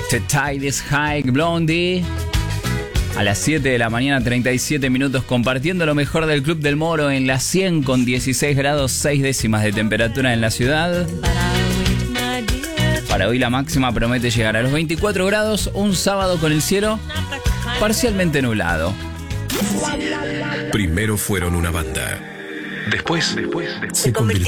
The Tide is High, Blondie. A las 7 de la mañana, 37 minutos, compartiendo lo mejor del Club del Moro en la 100 con 16 grados 6 décimas de temperatura en la ciudad. Para hoy la máxima promete llegar a los 24 grados, un sábado con el cielo parcialmente nublado. Primero fueron una banda. Después se convirtieron